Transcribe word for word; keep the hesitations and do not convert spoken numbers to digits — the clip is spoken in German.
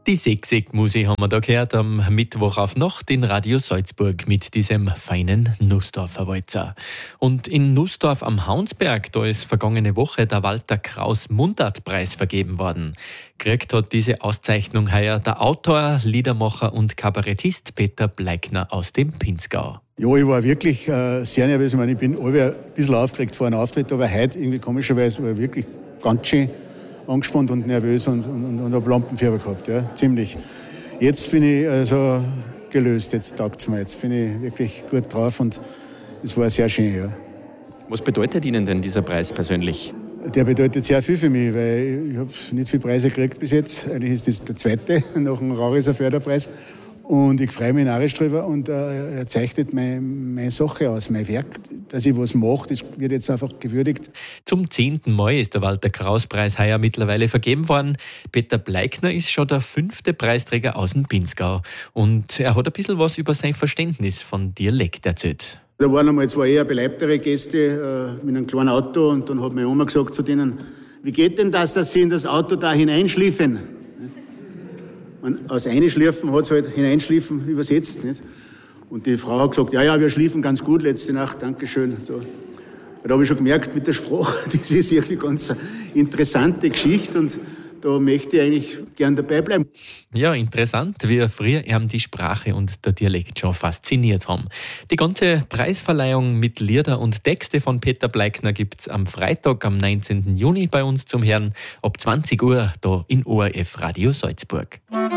Die Sechseck-Musik haben wir da gehört am Mittwoch auf Nacht in Radio Salzburg mit diesem feinen Nussdorfer Walzer. Und in Nussdorf am Haunsberg, da ist vergangene Woche der Walter Kraus Mundartpreis vergeben worden. Gekriegt hat diese Auszeichnung heuer der Autor, Liedermacher und Kabarettist Peter Bleikner aus dem Pinzgau. Ja, ich war wirklich äh, sehr nervös. Ich meine, ich bin ein bisschen aufgeregt vor einem Auftritt, aber heute irgendwie komischerweise war ich wirklich ganz schön angespannt und nervös und, und, und habe Lampenfieber gehabt, ja, ziemlich. Jetzt bin ich also gelöst, jetzt taugt es mir, jetzt bin ich wirklich gut drauf und es war sehr schön, ja. Was bedeutet Ihnen denn dieser Preis persönlich? Der bedeutet sehr viel für mich, weil ich habe nicht viele Preise gekriegt bis jetzt. Eigentlich ist das der zweite nach dem Rauriser Förderpreis. Und ich freue mich narrisch drüber und äh, er zeichnet meine, meine Sache aus, mein Werk. Dass ich was mache, das wird jetzt einfach gewürdigt. Zum zehnten Mal ist der Walter-Kraus-Preis heuer mittlerweile vergeben worden. Peter Bleikner ist schon der fünfte Preisträger aus dem Pinzgau. Und er hat ein bisschen was über sein Verständnis von Dialekt erzählt. Da waren einmal zwei eher beleibtere Gäste äh, mit einem kleinen Auto und dann hat meine Oma gesagt zu denen, wie geht denn das, dass sie in das Auto da hineinschliefen? Und aus einschliefen hat es halt hineinschliefen übersetzt. Nicht? Und die Frau hat gesagt, ja, ja, wir schliefen ganz gut letzte Nacht, Dankeschön. So. Da habe ich schon gemerkt mit der Sprache, das ist irgendwie ganz eine interessante Geschichte und da möchte ich eigentlich gern dabei bleiben. Ja, interessant, wie früher ihm die Sprache und der Dialekt schon fasziniert haben. Die ganze Preisverleihung mit Lieder und Texte von Peter Bleikner gibt es am Freitag, am neunzehnten Juni bei uns zum Hören, ab zwanzig Uhr da in O R F Radio Salzburg.